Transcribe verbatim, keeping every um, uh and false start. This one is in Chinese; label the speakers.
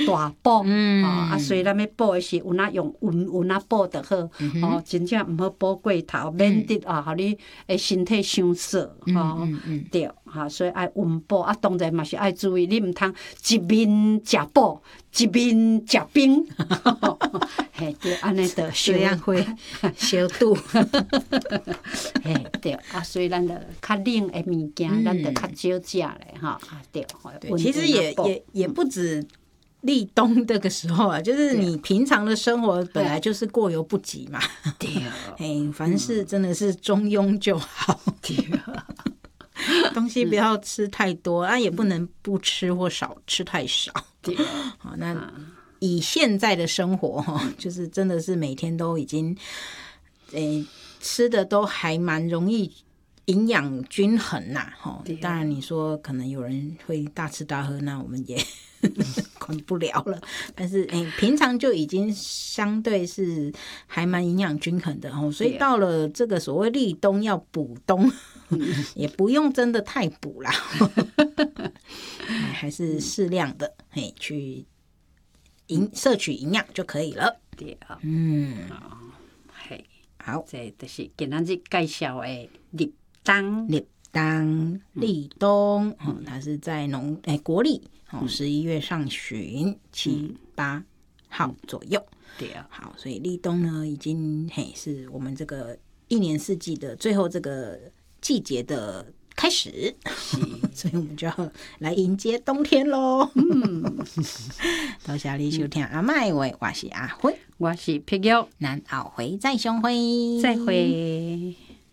Speaker 1: 大补，
Speaker 2: 嗯
Speaker 1: 哦、啊，所以咱要补的是有哪用温温啊补就好，
Speaker 2: 嗯
Speaker 1: 哦，真正毋好补过头，免得啊，互你诶身体伤涩，吼、
Speaker 2: 嗯嗯
Speaker 1: 对，哈，所以爱温补啊，当然嘛是爱注意，你毋通一面食补，一面食冰，嘿，对，安尼就
Speaker 2: 这样会小肚。
Speaker 1: 嘿，对啊，所以咱就较冷的物件，咱就较少食咧，哈，啊，对，
Speaker 2: 对，其实也也也不止立冬这个时候啊，就是你平常的生活本来就是过犹不及嘛。
Speaker 1: 对，
Speaker 2: 哎，凡事真的是中庸就好。
Speaker 1: 对。
Speaker 2: 东西不要吃太多，啊，也不能不吃或少吃太少。
Speaker 1: 对，
Speaker 2: 好，那以现在的生活哈，就是真的是每天都已经，诶，吃的都还蛮容易营养均衡呐。哈，当然你说可能有人会大吃大喝，那我们也管不了了。但是诶，平常就已经相对是还蛮营养均衡的哦，所以到了这个所谓立冬要补冬。也不用真的太补啦，还是适量的，嘿，去营摄取营养就可以了。
Speaker 1: 对啊，
Speaker 2: 嗯，
Speaker 1: 嘿，
Speaker 2: 好，
Speaker 1: 这就是今仔日介绍的立冬。
Speaker 2: 立冬、立冬，哦，它是在农诶国历哦十一月上旬七八号左右。
Speaker 1: 对啊，
Speaker 2: 好，所以立冬呢，已经嘿是我们这个一年四季的最后这个季节的开始，所以我们就要来迎接冬天咯。嗯，多谢你收听阿麦话，我是阿辉，
Speaker 1: 我是碧玉，
Speaker 2: 咱后回再相会，
Speaker 1: 再会。